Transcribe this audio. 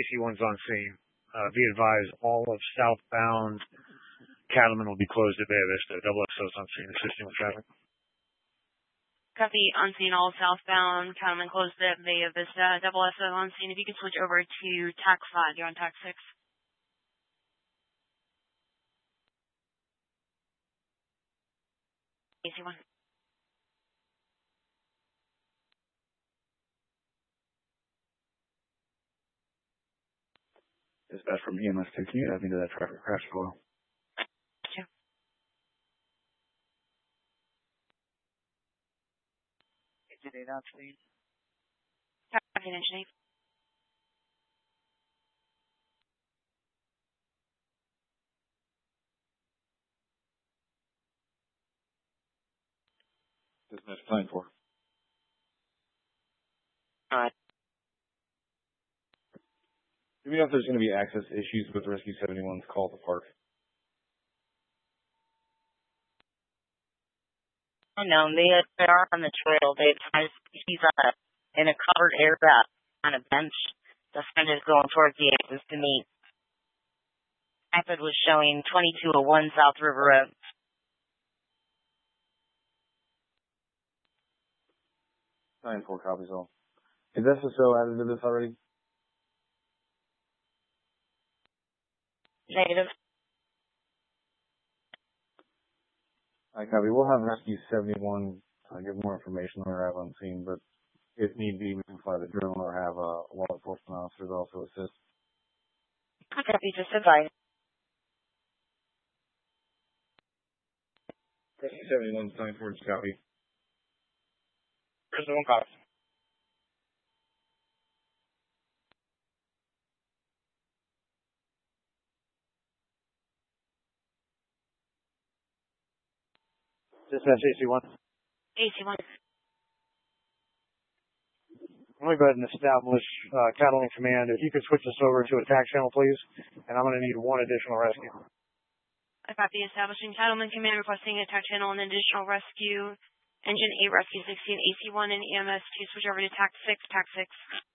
AC1's on scene. Be advised, all of southbound Cattleman will be closed at Bay Vista. Double XO's on scene, assisting with traffic. Copy, on scene, all southbound Cattleman closed at Bay Vista. Double XO on scene. If you could switch over to TAC 5, you're on TAC 6. AC1. Dispatch from EMS 2, can you add me to that traffic crash file? Sure. Engine 8 on scene. Copy, Engine 8. Dispatch 9-4. Alright. Do we know if there's going to be access issues with Rescue 71's call to park? No, they are on the trail. He's in a covered area on a bench. The friend is going towards the exits to meet. iPad was showing 2201 South River Road. Nine 4 copies all. Is SSO added to this already? Negative. I copy. We'll have Rescue 71 give more information when we arrive on scene, but if need be, we can fly the drone or have law enforcement officers also assist. Copy, just advise. Rescue 71's 9-4, just copy. Rescue 1 copy. Dispatch AC1. AC1. Let me go ahead and establish Cattleman Command. If you could switch us over to a TAC channel, please. And I'm going to need one additional rescue. I copy, establishing Cattleman Command, requesting a TAC channel and additional rescue. Engine 8, Rescue 16, AC1 and EMS 2, switch over to TAC 6, TAC 6.